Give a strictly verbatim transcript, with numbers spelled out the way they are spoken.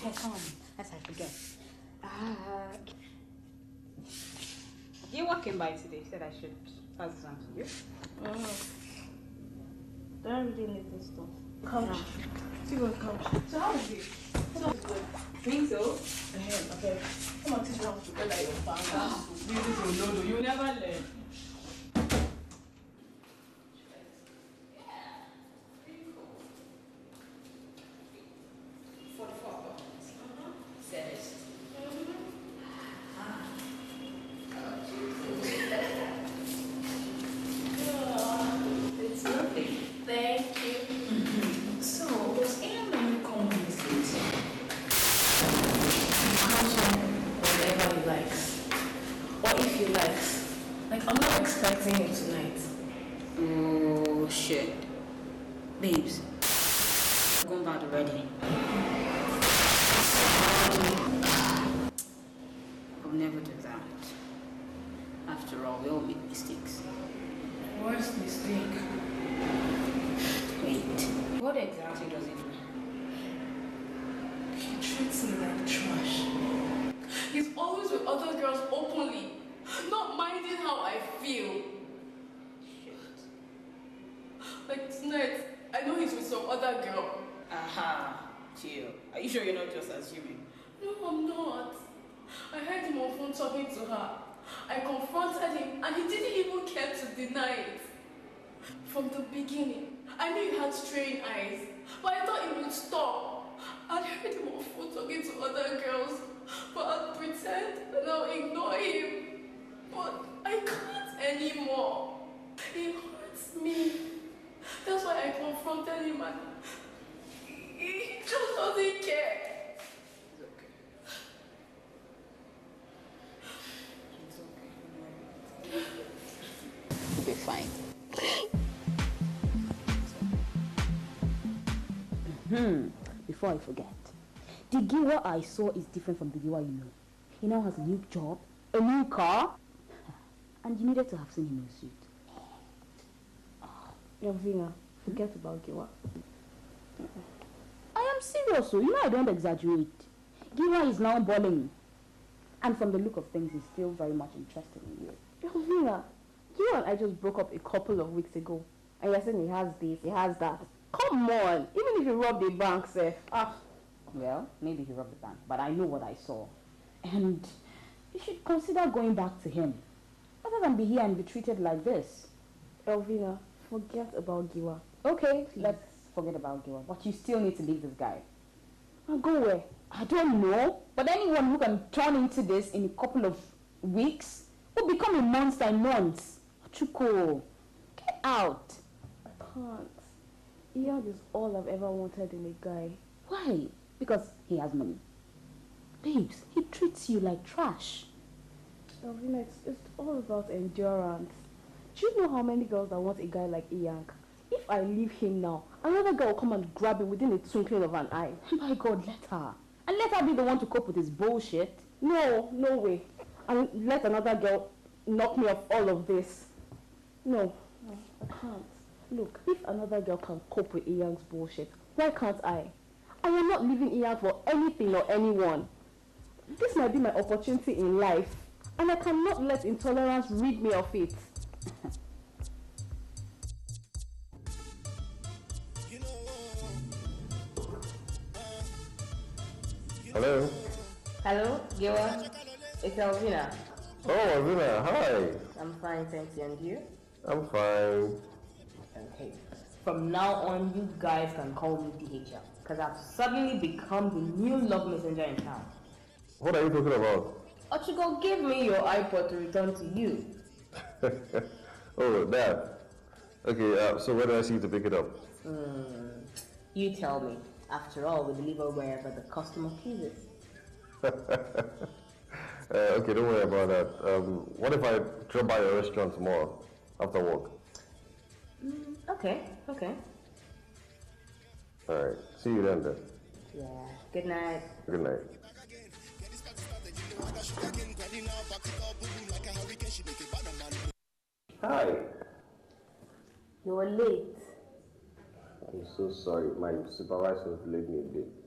Okay, come on. As I forget. Uh, you walking by today said I should pass this on to you. Oh. Don't really need this stuff. Come. See what comes. So how is it? So it's good. Think so? Uh-huh, okay. Come on, teach you how to prepare like your father. Oh, beautiful, no, no, you never learn. Tonight. Oh shit. Babes. I'm going bad already. I'll never do that. After all, we all make mistakes. Worst mistake? Wait. What exactly does he do? He treats me like trash. He's always with other girls openly, not minding how I feel. Like tonight, I know he's with some other girl. Aha, chill. Are you sure you're not just assuming? No, I'm not. I heard him on phone talking to her. I confronted him and he didn't even care to deny it. From the beginning, I knew he had straying eyes, but I thought he would stop. I'd heard him on phone talking to other girls, but I'd pretend and I'll ignore him. But I can't anymore. It hurts me. That's why I confronted him and he just doesn't care. It's okay. It's okay. You'll be fine. Hmm. Before I forget, the Giwa I saw is different from the Giwa you know. He now has a new job, a new car, and you needed to have seen him in a suit. Elvina, forget about Giwa. I am serious, so you know I don't exaggerate. Giwa is now balling. And from the look of things, he's still very much interested in you. Elvina, Giwa and I just broke up a couple of weeks ago. And you're saying he has this, he has that. Come on, even if you rob the bank, sir. Ah, well, maybe he robbed the bank, but I know what I saw. And you should consider going back to him. Rather than be here and be treated like this. Elvina, forget about Giwa. Okay, let's forget about Giwa. But you still need to leave this guy. I'll go where? I don't know. But anyone who can turn into this in a couple of weeks will become a monster in months. Chuko, get out. I can't. Iyad is all I've ever wanted in a guy. Why? Because he has money. Babes, he treats you like trash. Elvina, it's, it's all about endurance. Do you know how many girls that want a guy like Iyank? If I leave him now, another girl will come and grab him within a twinkling of an eye. My God, let her. And let her be the one to cope with his bullshit. No, no way. And let another girl knock me off all of this. No, no, I can't. Look, if another girl can cope with Iyank's bullshit, why can't I? I am not leaving Iyank for anything or anyone. This might be my opportunity in life, and I cannot let intolerance rid me of it. Hello? Hello, Giwa. It's Elvina. Oh, Elvina, hi. I'm fine, thanks. And you? I'm fine. Okay. From now on, you guys can call me D H L, because I've suddenly become the new love messenger in town. What are you talking about? Ochigo, give me your iPod to return to you. Oh, that. Okay, uh, so where do I see you to pick it up? Hmm. You tell me. After all, we deliver wherever the customer pleases. uh, okay, don't worry about that. Um, what if I drop by your restaurant tomorrow after work? Mm, okay, okay. Alright, see you then then. Yeah, good night. Good night. Hi. You were late. I'm so sorry. My supervisor delayed me a bit.